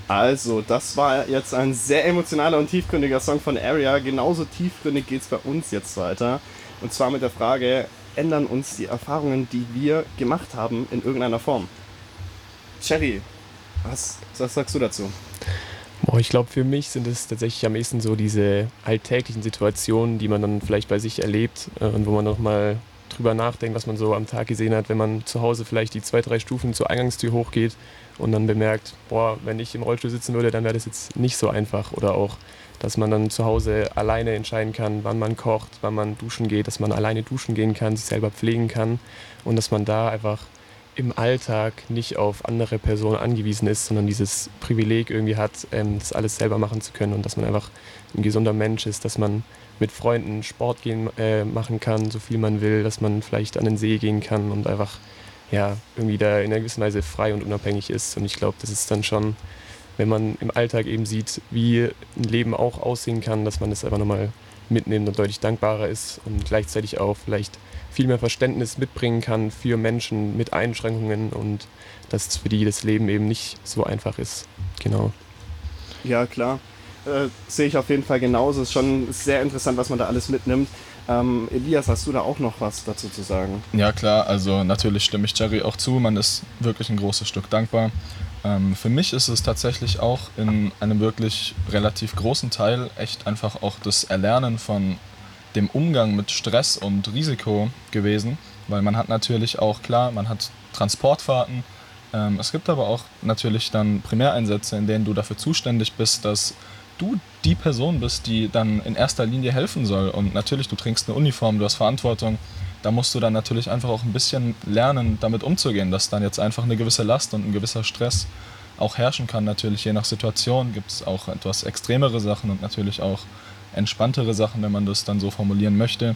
Also, das war jetzt ein sehr emotionaler und tiefgründiger Song von Area. Genauso tiefgründig geht es bei uns jetzt weiter. Und zwar mit der Frage, ändern uns die Erfahrungen, die wir gemacht haben, in irgendeiner Form? Cherry, was sagst du dazu? Boah, ich glaube, für mich sind es tatsächlich am ehesten so diese alltäglichen Situationen, die man dann vielleicht bei sich erlebt und wo man nochmal drüber nachdenkt, was man so am Tag gesehen hat, wenn man zu Hause vielleicht die 2, 3 Stufen zur Eingangstür hochgeht und dann bemerkt, boah, wenn ich im Rollstuhl sitzen würde, dann wäre das jetzt nicht so einfach. Oder auch, dass man dann zu Hause alleine entscheiden kann, wann man kocht, wann man duschen geht, dass man alleine duschen gehen kann, sich selber pflegen kann und dass man da einfach im Alltag nicht auf andere Personen angewiesen ist, sondern dieses Privileg irgendwie hat, das alles selber machen zu können und dass man einfach ein gesunder Mensch ist, dass man mit Freunden Sport machen kann, so viel man will, dass man vielleicht an den See gehen kann und einfach ja irgendwie da in einer gewissen Weise frei und unabhängig ist. Und ich glaube, das ist dann schon, wenn man im Alltag eben sieht, wie ein Leben auch aussehen kann, dass man das einfach nochmal mitnimmt und deutlich dankbarer ist und gleichzeitig auch vielleicht viel mehr Verständnis mitbringen kann für Menschen mit Einschränkungen und dass für die das Leben eben nicht so einfach ist. Genau. Ja, klar. Sehe ich auf jeden Fall genauso. Ist schon sehr interessant, was man da alles mitnimmt. Elias, hast du da auch noch was dazu zu sagen? Ja klar, also natürlich stimme ich Jerry auch zu, man ist wirklich ein großes Stück dankbar. Für mich ist es tatsächlich auch in einem wirklich relativ großen Teil echt einfach auch das Erlernen von dem Umgang mit Stress und Risiko gewesen, weil man hat natürlich auch, klar, man hat Transportfahrten, es gibt aber auch natürlich dann Primäreinsätze, in denen du dafür zuständig bist, dass du die Person bist, die dann in erster Linie helfen soll. Und natürlich, du trägst eine Uniform, du hast Verantwortung. Da musst du dann natürlich einfach auch ein bisschen lernen, damit umzugehen, dass dann jetzt einfach eine gewisse Last und ein gewisser Stress auch herrschen kann. Natürlich je nach Situation gibt es auch etwas extremere Sachen und natürlich auch entspanntere Sachen, wenn man das dann so formulieren möchte.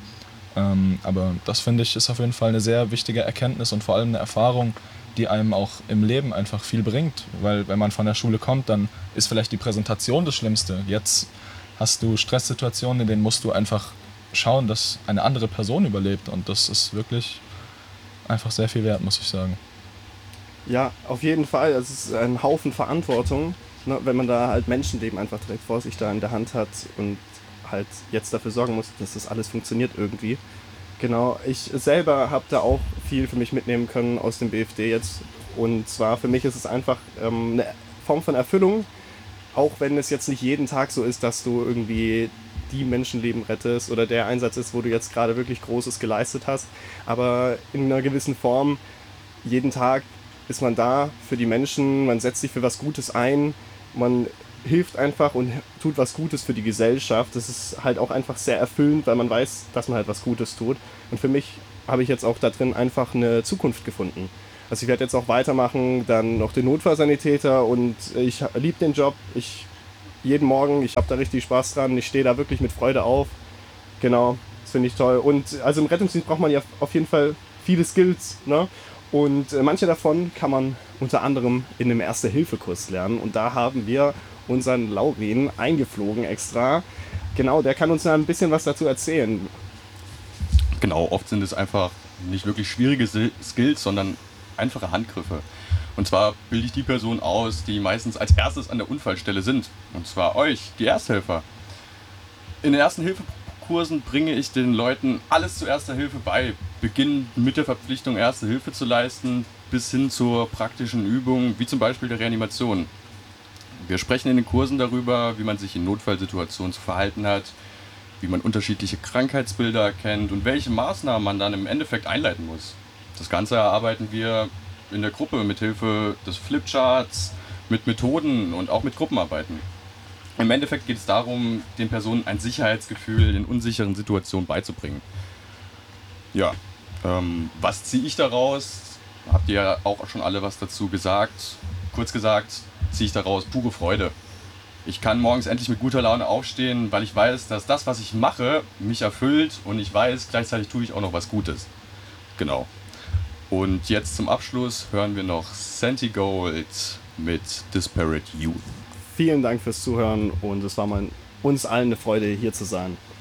Aber das finde ich ist auf jeden Fall eine sehr wichtige Erkenntnis und vor allem eine Erfahrung, die einem auch im Leben einfach viel bringt. Weil wenn man von der Schule kommt, dann ist vielleicht die Präsentation das Schlimmste. Jetzt hast du Stresssituationen, in denen musst du einfach schauen, dass eine andere Person überlebt. Und das ist wirklich einfach sehr viel wert, muss ich sagen. Ja, auf jeden Fall. Es ist ein Haufen Verantwortung, ne, wenn man da halt Menschenleben einfach direkt vor sich da in der Hand hat und halt jetzt dafür sorgen muss, dass das alles funktioniert irgendwie. Genau, ich selber habe da auch viel für mich mitnehmen können aus dem BFD jetzt. Und zwar für mich ist es einfach eine Form von Erfüllung, auch wenn es jetzt nicht jeden Tag so ist, dass du irgendwie die Menschenleben rettest oder der Einsatz ist, wo du jetzt gerade wirklich Großes geleistet hast. Aber in einer gewissen Form, jeden Tag ist man da für die Menschen, man setzt sich für was Gutes ein, man hilft einfach und tut was Gutes für die Gesellschaft. Das ist halt auch einfach sehr erfüllend, weil man weiß, dass man halt was Gutes tut. Und für mich habe ich jetzt auch da drin einfach eine Zukunft gefunden. Also ich werde jetzt auch weitermachen, dann noch den Notfallsanitäter und ich liebe den Job. Jeden Morgen, ich habe da richtig Spaß dran, ich stehe da wirklich mit Freude auf. Genau, das finde ich toll. Und also im Rettungsdienst braucht man ja auf jeden Fall viele Skills, ne? Und manche davon kann man unter anderem in einem Erste-Hilfe-Kurs lernen. Und da haben wir unseren Laurin eingeflogen extra. Genau, der kann uns da ein bisschen was dazu erzählen. Genau, oft sind es einfach nicht wirklich schwierige Skills, sondern einfache Handgriffe. Und zwar bilde ich die Personen aus, die meistens als erstes an der Unfallstelle sind. Und zwar euch, die Ersthelfer. In den Ersten-Hilfe-Kursen bringe ich den Leuten alles zur Erster Hilfe bei. Beginnend mit der Verpflichtung, Erste Hilfe zu leisten, bis hin zur praktischen Übung, wie zum Beispiel der Reanimation. Wir sprechen in den Kursen darüber, wie man sich in Notfallsituationen zu verhalten hat, wie man unterschiedliche Krankheitsbilder erkennt und welche Maßnahmen man dann im Endeffekt einleiten muss. Das Ganze erarbeiten wir in der Gruppe mit Hilfe des Flipcharts, mit Methoden und auch mit Gruppenarbeiten. Im Endeffekt geht es darum, den Personen ein Sicherheitsgefühl in unsicheren Situationen beizubringen. Ja, was ziehe ich daraus? Habt ihr ja auch schon alle was dazu gesagt. Kurz gesagt, ziehe ich daraus pure Freude. Ich kann morgens endlich mit guter Laune aufstehen, weil ich weiß, dass das, was ich mache, mich erfüllt und ich weiß, gleichzeitig tue ich auch noch was Gutes. Genau. Und jetzt zum Abschluss hören wir noch Santi Gold mit Disparate Youth. Vielen Dank fürs Zuhören und es war mal uns allen eine Freude, hier zu sein.